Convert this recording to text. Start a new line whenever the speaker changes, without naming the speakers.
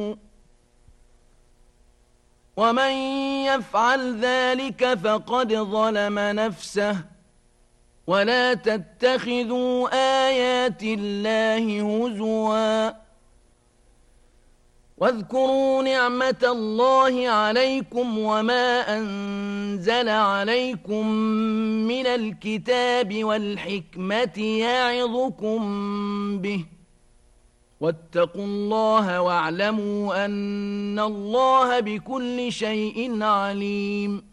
ومن يفعل ذلك فقد ظلم نفسه ولا تتخذوا آيات الله هزوا واذكروا نعمة الله عليكم وما أنزل عليكم من الكتاب والحكمة يعظكم به واتقوا الله واعلموا أن الله بكل شيء عليم